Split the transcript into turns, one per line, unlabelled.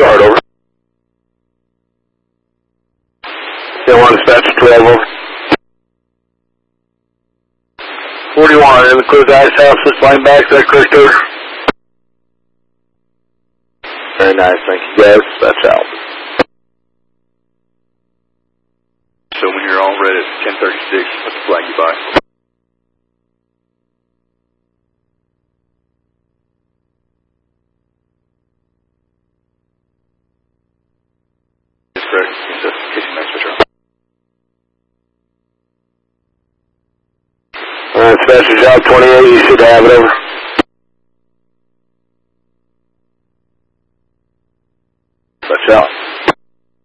yard, over. 10-1 dispatch 12, over. 41, in the clear to ice house, switch line back, is that correct, over? Very nice, thank you guys, that's out.
So when you're all ready at 10:36, let's flag you by. That's correct. It's a kitchen max patrol.
Alright, dispatcher job 28, you should have it, over.